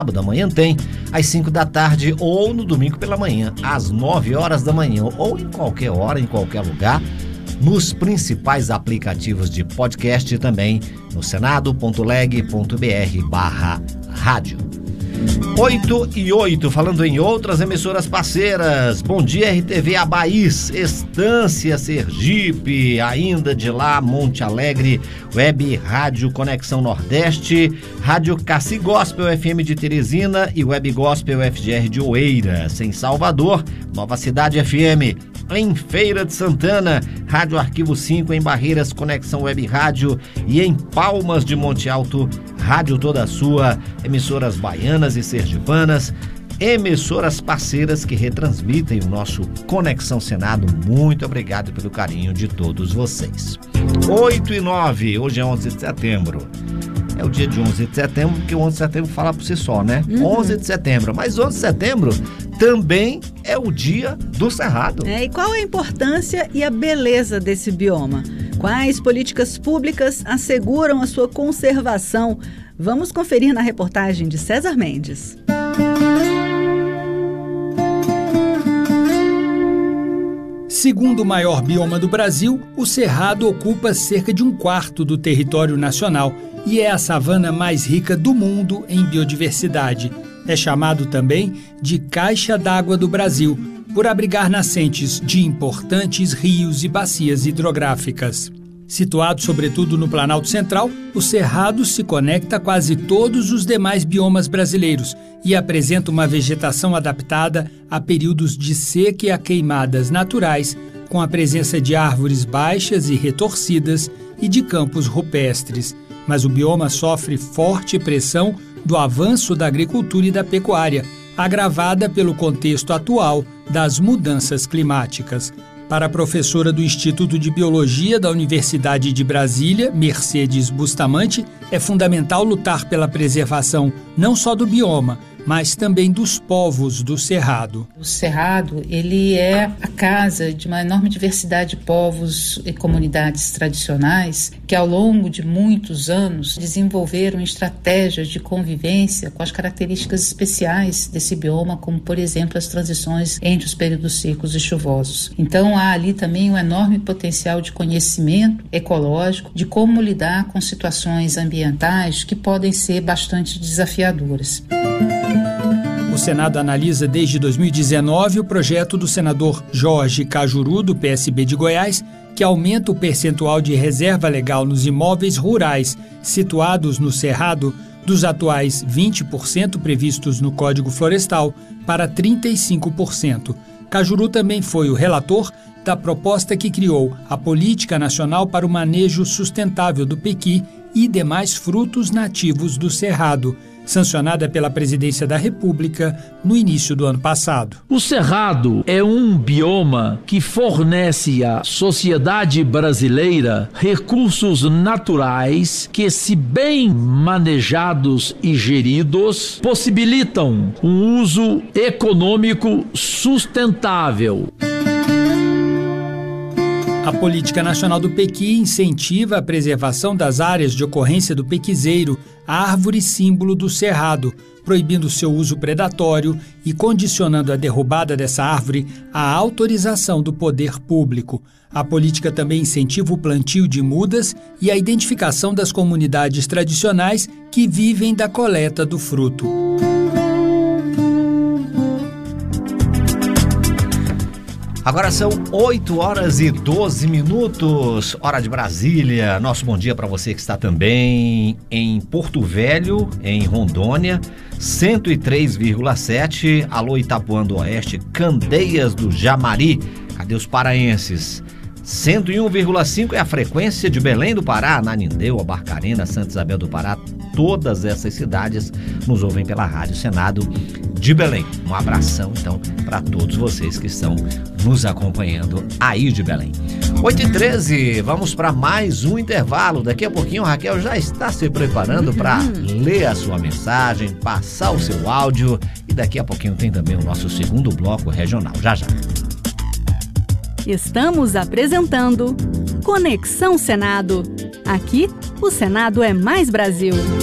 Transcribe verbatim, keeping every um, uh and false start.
sábado da manhã tem, às cinco da tarde ou no domingo pela manhã, às nove horas da manhã, ou em qualquer hora, em qualquer lugar, nos principais aplicativos de podcast e também no senado ponto leg ponto br barra rádio. oito e oito, falando em outras emissoras parceiras. Bom dia, R T V Abaís, Estância Sergipe, ainda de lá, Monte Alegre, Web Rádio Conexão Nordeste, Rádio Cassi Gospel F M de Teresina e Web Gospel F G R de Oeiras. Em Salvador, Nova Cidade F M. Em Feira de Santana, Rádio Arquivo cinco, em Barreiras, Conexão Web Rádio, e em Palmas de Monte Alto, Rádio Toda Sua, emissoras baianas e sergipanas, emissoras parceiras que retransmitem o nosso Conexão Senado. Muito obrigado pelo carinho de todos vocês. oito e nove, hoje é onze de setembro. É o dia de onze de setembro, porque o onze de setembro fala por si só, né? Uhum. onze de setembro, mas onze de setembro também é o dia do Cerrado. É, e qual é a importância e a beleza desse bioma? Quais políticas públicas asseguram a sua conservação? Vamos conferir na reportagem de César Mendes. Segundo o maior bioma do Brasil, o Cerrado ocupa cerca de um quarto do território nacional e é a savana mais rica do mundo em biodiversidade. É chamado também de Caixa d'Água do Brasil, por abrigar nascentes de importantes rios e bacias hidrográficas. Situado sobretudo no Planalto Central, o Cerrado se conecta a quase todos os demais biomas brasileiros e apresenta uma vegetação adaptada a períodos de seca e a queimadas naturais, com a presença de árvores baixas e retorcidas e de campos rupestres. Mas o bioma sofre forte pressão do avanço da agricultura e da pecuária, agravada pelo contexto atual das mudanças climáticas. Para a professora do Instituto de Biologia da Universidade de Brasília, Mercedes Bustamante, é fundamental lutar pela preservação não só do bioma, mas também dos povos do Cerrado. O Cerrado, ele é a casa de uma enorme diversidade de povos e comunidades tradicionais que, ao longo de muitos anos, desenvolveram estratégias de convivência com as características especiais desse bioma, como, por exemplo, as transições entre os períodos secos e chuvosos. Então, há ali também um enorme potencial de conhecimento ecológico, de como lidar com situações ambientais que podem ser bastante desafiadoras. O Senado analisa desde dois mil e dezenove o projeto do senador Jorge Cajuru, do P S B de Goiás, que aumenta o percentual de reserva legal nos imóveis rurais situados no Cerrado dos atuais vinte por cento previstos no Código Florestal para trinta e cinco por cento. Cajuru também foi o relator da proposta que criou a Política Nacional para o Manejo Sustentável do Pequi e demais frutos nativos do Cerrado, sancionada pela Presidência da República no início do ano passado. O Cerrado é um bioma que fornece à sociedade brasileira recursos naturais que, se bem manejados e geridos, possibilitam um uso econômico sustentável. A Política Nacional do Pequi incentiva a preservação das áreas de ocorrência do pequizeiro, árvore símbolo do Cerrado, proibindo seu uso predatório e condicionando a derrubada dessa árvore à autorização do poder público. A política também incentiva o plantio de mudas e a identificação das comunidades tradicionais que vivem da coleta do fruto. Agora são oito horas e doze minutos, hora de Brasília. Nosso bom dia para você que está também em Porto Velho, em Rondônia, cento e três vírgula sete. Alô, Itapuã do Oeste, Candeias do Jamari. Cadê os paraenses? cento e um vírgula cinco é a frequência de Belém do Pará, Ananindeua, Barcarena, Santa Isabel do Pará. Todas essas cidades nos ouvem pela Rádio Senado de Belém. Um abração, então, para todos vocês que estão nos acompanhando aí de Belém. oito e treze, vamos para mais um intervalo. Daqui a pouquinho, Raquel já está se preparando para ler a sua mensagem, passar o seu áudio, e daqui a pouquinho tem também o nosso segundo bloco regional. Já, já. Estamos apresentando Conexão Senado. Aqui, o Senado é mais Brasil.